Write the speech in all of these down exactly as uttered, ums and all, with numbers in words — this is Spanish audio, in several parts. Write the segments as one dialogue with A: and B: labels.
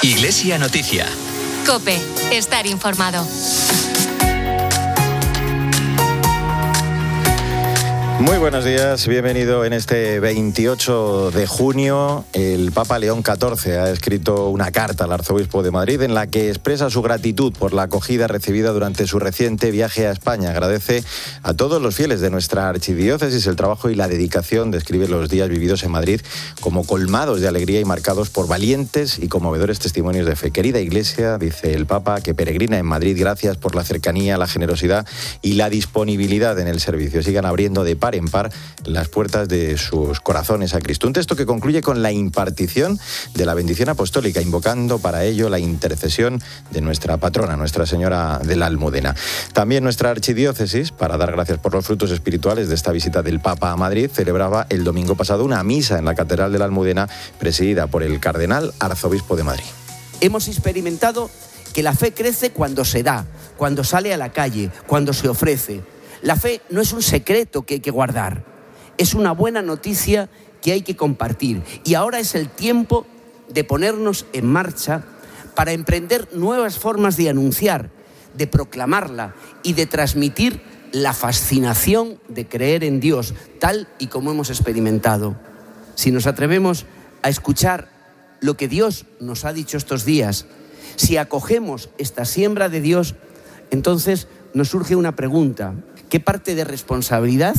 A: Iglesia Noticia.
B: COPE. Estar informado.
C: Muy buenos días, bienvenido en este veintiocho de junio. El Papa León catorce ha escrito una carta al arzobispo de Madrid en la que expresa su gratitud por la acogida recibida durante su reciente viaje a España. Agradece a todos los fieles de nuestra archidiócesis el trabajo y la dedicación. Describe los días vividos en Madrid como colmados de alegría y marcados por valientes y conmovedores testimonios de fe. Querida Iglesia, dice el Papa, que peregrina en Madrid, gracias por la cercanía, la generosidad y la disponibilidad en el servicio. Sigan abriendo de par en par las puertas de sus corazones a Cristo. Un texto que concluye con la impartición de la bendición apostólica, invocando para ello la intercesión de nuestra patrona, Nuestra Señora de la Almudena. También nuestra archidiócesis, para dar gracias por los frutos espirituales de esta visita del Papa a Madrid, celebraba el domingo pasado una misa en la Catedral de la Almudena, presidida por el cardenal arzobispo de Madrid.
D: Hemos experimentado que la fe crece cuando se da, cuando sale a la calle, cuando se ofrece. La fe no es un secreto que hay que guardar, es una buena noticia que hay que compartir. Y ahora es el tiempo de ponernos en marcha para emprender nuevas formas de anunciar, de proclamarla y de transmitir la fascinación de creer en Dios, tal y como hemos experimentado. Si nos atrevemos a escuchar lo que Dios nos ha dicho estos días, si acogemos esta siembra de Dios, entonces nos surge una pregunta: ¿qué parte de responsabilidad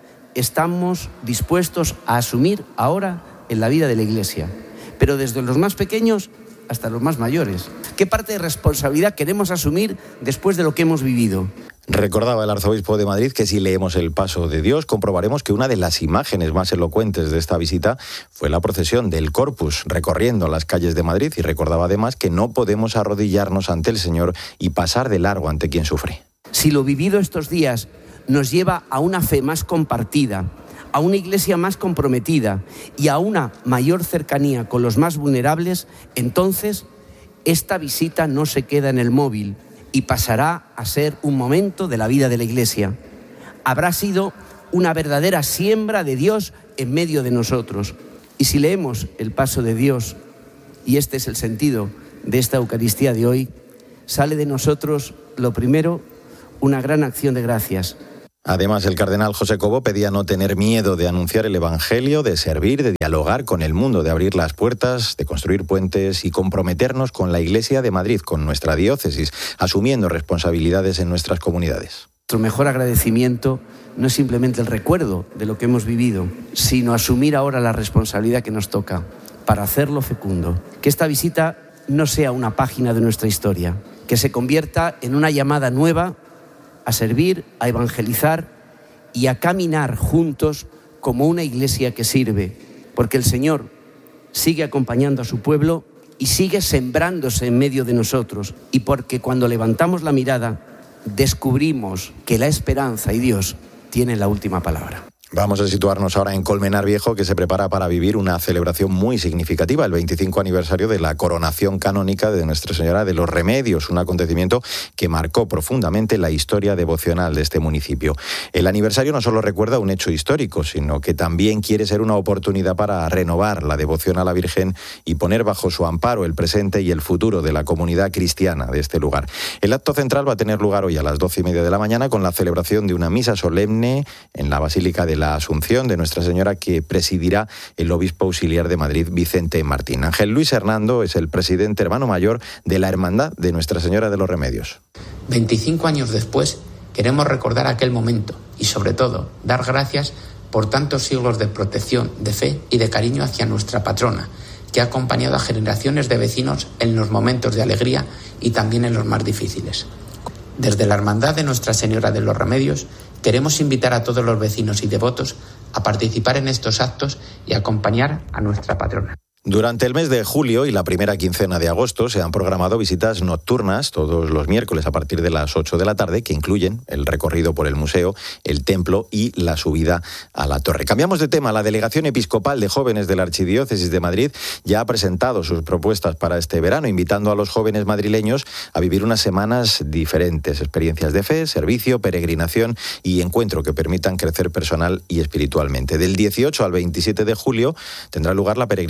D: estamos dispuestos a asumir ahora en la vida de la Iglesia? Pero desde los más pequeños hasta los más mayores. ¿Qué parte de responsabilidad queremos asumir después de lo que hemos vivido?
C: Recordaba el arzobispo de Madrid que si leemos el Paso de Dios comprobaremos que una de las imágenes más elocuentes de esta visita fue la procesión del Corpus recorriendo las calles de Madrid, y recordaba además que no podemos arrodillarnos ante el Señor y pasar de largo ante quien sufre.
D: Si lo vivido estos días nos lleva a una fe más compartida, a una iglesia más comprometida y a una mayor cercanía con los más vulnerables, entonces esta visita no se queda en el móvil y pasará a ser un momento de la vida de la Iglesia. Habrá sido una verdadera siembra de Dios en medio de nosotros. Y si leemos el Paso de Dios, y este es el sentido de esta Eucaristía de hoy, sale de nosotros, lo primero, una gran acción de gracias.
C: Además, el cardenal José Cobo pedía no tener miedo de anunciar el Evangelio, de servir, de dialogar con el mundo, de abrir las puertas, de construir puentes y comprometernos con la Iglesia de Madrid, con nuestra diócesis, asumiendo responsabilidades en nuestras comunidades.
D: Nuestro mejor agradecimiento no es simplemente el recuerdo de lo que hemos vivido, sino asumir ahora la responsabilidad que nos toca para hacerlo fecundo. Que esta visita no sea una página de nuestra historia, que se convierta en una llamada nueva a servir, a evangelizar y a caminar juntos como una iglesia que sirve, porque el Señor sigue acompañando a su pueblo y sigue sembrándose en medio de nosotros, y porque cuando levantamos la mirada descubrimos que la esperanza y Dios tienen la última palabra.
C: Vamos a situarnos ahora en Colmenar Viejo, que se prepara para vivir una celebración muy significativa, el veinticinco aniversario de la coronación canónica de Nuestra Señora de los Remedios, un acontecimiento que marcó profundamente la historia devocional de este municipio. El aniversario no solo recuerda un hecho histórico, sino que también quiere ser una oportunidad para renovar la devoción a la Virgen y poner bajo su amparo el presente y el futuro de la comunidad cristiana de este lugar. El acto central va a tener lugar hoy a las doce y media de la mañana con la celebración de una misa solemne en la Basílica de la Asunción de Nuestra Señora, que presidirá el obispo auxiliar de Madrid, Vicente Martín. Ángel Luis Hernando es el presidente hermano mayor de la Hermandad de Nuestra Señora de los Remedios.
E: veinticinco años después, queremos recordar aquel momento y, sobre todo, dar gracias por tantos siglos de protección, de fe y de cariño hacia nuestra patrona, que ha acompañado a generaciones de vecinos en los momentos de alegría y también en los más difíciles. Desde la Hermandad de Nuestra Señora de los Remedios, queremos invitar a todos los vecinos y devotos a participar en estos actos y acompañar a nuestra patrona.
C: Durante el mes de julio y la primera quincena de agosto se han programado visitas nocturnas todos los miércoles a partir de las ocho de la tarde, que incluyen el recorrido por el museo, el templo y la subida a la torre. Cambiamos de tema. La Delegación Episcopal de Jóvenes de la Archidiócesis de Madrid ya ha presentado sus propuestas para este verano, invitando a los jóvenes madrileños a vivir unas semanas diferentes, experiencias de fe, servicio, peregrinación y encuentro que permitan crecer personal y espiritualmente. Del dieciocho al veintisiete de julio tendrá lugar la peregrinación a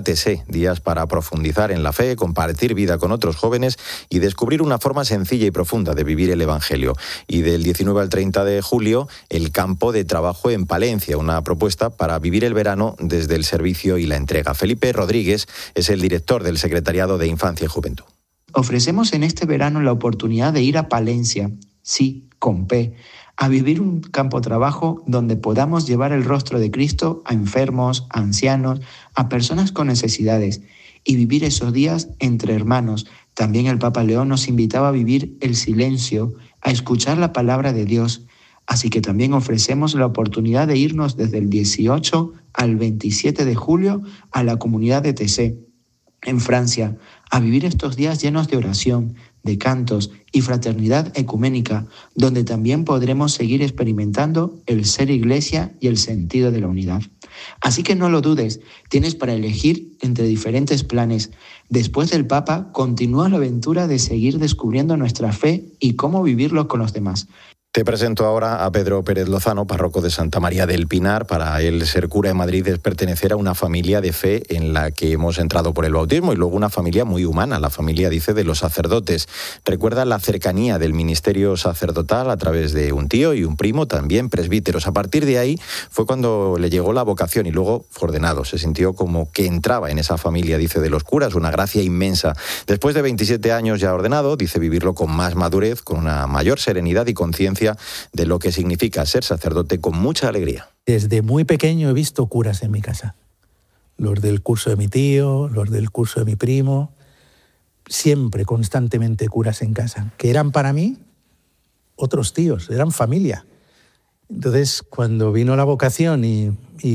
C: T S E, días para profundizar en la fe, compartir vida con otros jóvenes y descubrir una forma sencilla y profunda de vivir el Evangelio. Y del diecinueve al treinta de julio, el campo de trabajo en Palencia, una propuesta para vivir el verano desde el servicio y la entrega. Felipe Rodríguez es el director del Secretariado de Infancia y Juventud.
A: Ofrecemos en este verano la oportunidad de ir a Palencia, sí, con P, a vivir un campo de trabajo donde podamos llevar el rostro de Cristo a enfermos, a ancianos, a personas con necesidades y vivir esos días entre hermanos. También el Papa León nos invitaba a vivir el silencio, a escuchar la palabra de Dios. Así que también ofrecemos la oportunidad de irnos desde el dieciocho al veintisiete de julio a la comunidad de T S E, en Francia, a vivir estos días llenos de oración, de cantos y fraternidad ecuménica, donde también podremos seguir experimentando el ser iglesia y el sentido de la unidad. Así que no lo dudes, tienes para elegir entre diferentes planes. Después del Papa, continúa la aventura de seguir descubriendo nuestra fe y cómo vivirlo con los demás.
C: Te presento ahora a Pedro Pérez Lozano, párroco de Santa María del Pinar. Para él, ser cura en Madrid es pertenecer a una familia de fe en la que hemos entrado por el bautismo y luego una familia muy humana, la familia, dice, de los sacerdotes. Recuerda la cercanía del ministerio sacerdotal a través de un tío y un primo, también presbíteros. A partir de ahí fue cuando le llegó la vocación y luego fue ordenado. Se sintió como que entraba en esa familia, dice, de los curas, una gracia inmensa. Después de veintisiete años ya ordenado, dice vivirlo con más madurez, con una mayor serenidad y conciencia de lo que significa ser sacerdote con mucha alegría.
F: Desde muy pequeño he visto curas en mi casa. Los del curso de mi tío, los del curso de mi primo. Siempre, constantemente curas en casa, que eran para mí otros tíos, eran familia. Entonces, cuando vino la vocación y,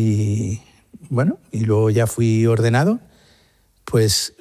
F: y bueno, y luego ya fui ordenado, pues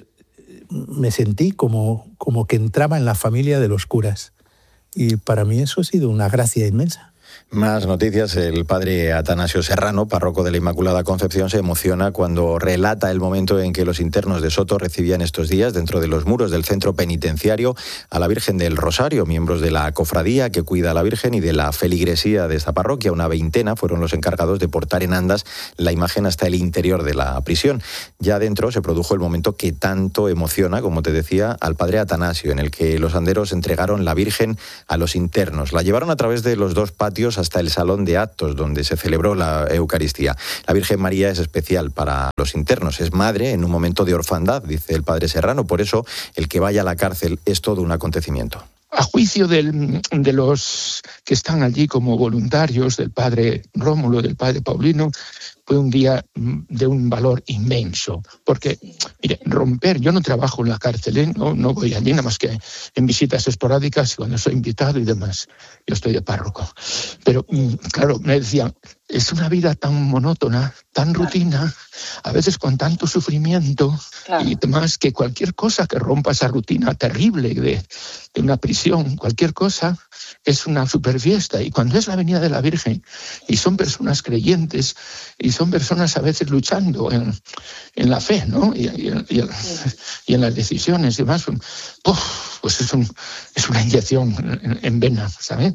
F: me sentí como, como que entraba en la familia de los curas. Y para mí eso ha sido una gracia inmensa.
C: Más noticias. El padre Atanasio Serrano, párroco de la Inmaculada Concepción, se emociona cuando relata el momento en que los internos de Soto recibían estos días, dentro de los muros del centro penitenciario, a la Virgen del Rosario. Miembros de la cofradía que cuida a la Virgen y de la feligresía de esta parroquia, una veintena, fueron los encargados de portar en andas la imagen hasta el interior de la prisión. Ya dentro se produjo el momento que tanto emociona, como te decía, al padre Atanasio, en el que los anderos entregaron la Virgen a los internos. La llevaron a través de los dos patios hasta el salón de actos donde se celebró la Eucaristía. La Virgen María es especial para los internos, es madre en un momento de orfandad, dice el padre Serrano, por eso el que vaya a la cárcel es todo un acontecimiento.
G: A juicio del, de los que están allí como voluntarios, del padre Rómulo, del padre Paulino, fue un día de un valor inmenso, porque, mire, romper, yo no trabajo en la cárcel, ¿eh? no, no voy allí nada más que en visitas esporádicas cuando soy invitado y demás, yo estoy de párroco, pero claro, me decían, es una vida tan monótona, tan rutina, a veces con tanto sufrimiento, claro, y demás, que cualquier cosa que rompa esa rutina terrible de, de una prisión, cualquier cosa, es una superfiesta. Y cuando es la venida de la Virgen, y son personas creyentes, y son personas a veces luchando en, en la fe, ¿no? Y, y, y, y en las decisiones y demás, ¡puf! Pues es, un, es una inyección en, en vena, ¿sabes?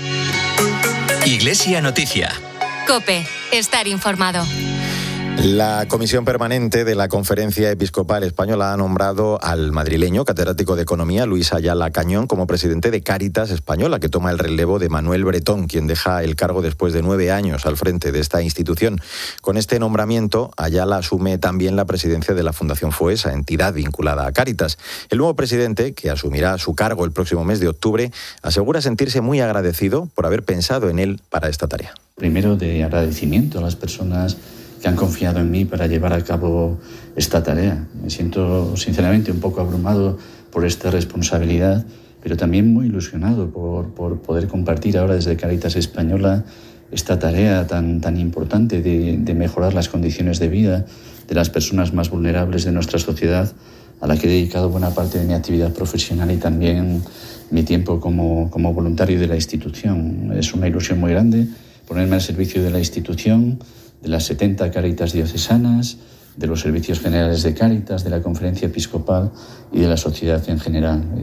B: Iglesia Noticia. COPE, estar informado.
C: La Comisión Permanente de la Conferencia Episcopal Española ha nombrado al madrileño catedrático de Economía, Luis Ayala Cañón, como presidente de Cáritas Española, que toma el relevo de Manuel Bretón, quien deja el cargo después de nueve años al frente de esta institución. Con este nombramiento, Ayala asume también la presidencia de la Fundación FOESA, entidad vinculada a Cáritas. El nuevo presidente, que asumirá su cargo el próximo mes de octubre, asegura sentirse muy agradecido por haber pensado en él para esta tarea.
H: Primero, de agradecimiento a las personas que han confiado en mí para llevar a cabo esta tarea. Me siento sinceramente un poco abrumado por esta responsabilidad, pero también muy ilusionado por, por poder compartir ahora desde Cáritas Española esta tarea tan, tan importante de, de mejorar las condiciones de vida de las personas más vulnerables de nuestra sociedad, a la que he dedicado buena parte de mi actividad profesional y también mi tiempo como, como voluntario de la institución. Es una ilusión muy grande ponerme al servicio de la institución, de las setenta Cáritas diocesanas, de los servicios generales de Cáritas, de la Conferencia Episcopal y de la sociedad en general.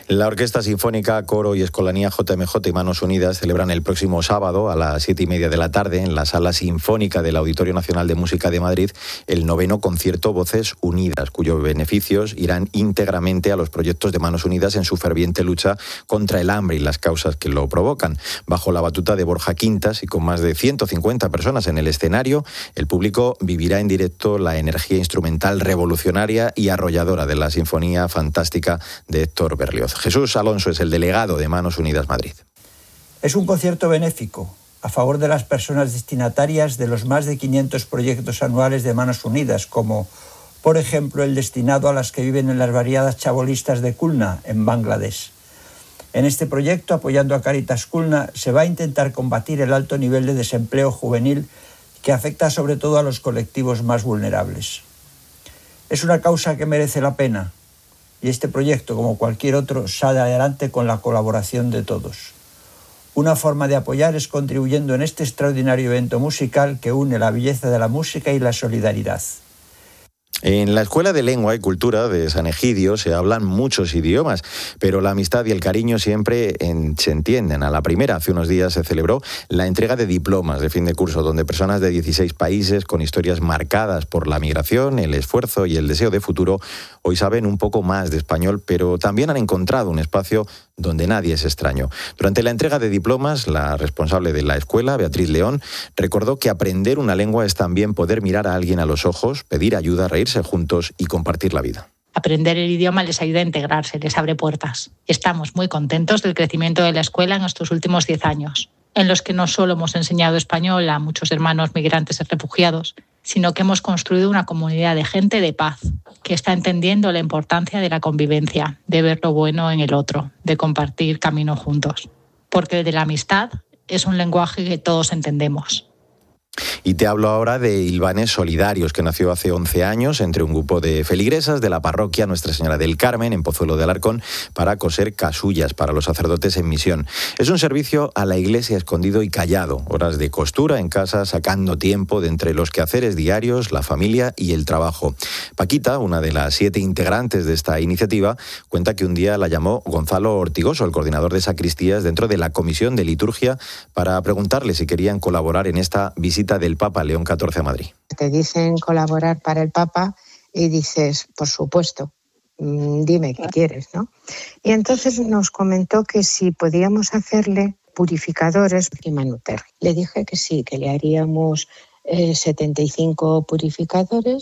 C: La Orquesta Sinfónica, Coro y Escolanía J M J y Manos Unidas celebran el próximo sábado a las siete y media de la tarde en la Sala Sinfónica del Auditorio Nacional de Música de Madrid el noveno concierto Voces Unidas, cuyos beneficios irán íntegramente a los proyectos de Manos Unidas en su ferviente lucha contra el hambre y las causas que lo provocan. Bajo la batuta de Borja Quintas y con más de ciento cincuenta personas en el escenario, el público vivirá en directo la energía instrumental revolucionaria y arrolladora de la Sinfonía Fantástica de Héctor Berlioz. Jesús Alonso es el delegado de Manos Unidas Madrid.
I: Es un concierto benéfico a favor de las personas destinatarias de los más de quinientos proyectos anuales de Manos Unidas, como, por ejemplo, el destinado a las que viven en las barriadas chabolistas de Khulna, en Bangladesh. En este proyecto, apoyando a Caritas Khulna, se va a intentar combatir el alto nivel de desempleo juvenil que afecta sobre todo a los colectivos más vulnerables. Es una causa que merece la pena, y este proyecto, como cualquier otro, sale adelante con la colaboración de todos. Una forma de apoyar es contribuyendo en este extraordinario evento musical que une la belleza de la música y la solidaridad.
C: En la Escuela de Lengua y Cultura de San Egidio se hablan muchos idiomas, pero la amistad y el cariño siempre en, se entienden. A la primera, hace unos días, se celebró la entrega de diplomas de fin de curso, donde personas de dieciséis países con historias marcadas por la migración, el esfuerzo y el deseo de futuro, hoy saben un poco más de español, pero también han encontrado un espacio donde nadie es extraño. Durante la entrega de diplomas, la responsable de la escuela, Beatriz León, recordó que aprender una lengua es también poder mirar a alguien a los ojos, pedir ayuda, reírse juntos y compartir la vida.
J: Aprender el idioma les ayuda a integrarse, les abre puertas. Estamos muy contentos del crecimiento de la escuela en estos últimos diez años, en los que no solo hemos enseñado español a muchos hermanos migrantes y refugiados, sino que hemos construido una comunidad de gente de paz, que está entendiendo la importancia de la convivencia, de ver lo bueno en el otro, de compartir camino juntos. Porque el de la amistad es un lenguaje que todos entendemos.
C: Y te hablo ahora de Hilvanes Solidarios, que nació hace once años entre un grupo de feligresas de la parroquia Nuestra Señora del Carmen, en Pozuelo de Alarcón, para coser casullas para los sacerdotes en misión. Es un servicio a la iglesia escondido y callado, horas de costura en casa, sacando tiempo de entre los quehaceres diarios, la familia y el trabajo. Paquita, una de las siete integrantes de esta iniciativa, cuenta que un día la llamó Gonzalo Ortigoso, el coordinador de sacristías, dentro de la Comisión de Liturgia, para preguntarle si querían colaborar en esta visita del Papa León catorce a Madrid.
K: Te dicen colaborar para el Papa y dices, por supuesto, dime qué quieres, ¿no? Y entonces nos comentó que si podíamos hacerle purificadores y Manuter. Le dije que sí, que le haríamos eh, setenta y cinco purificadores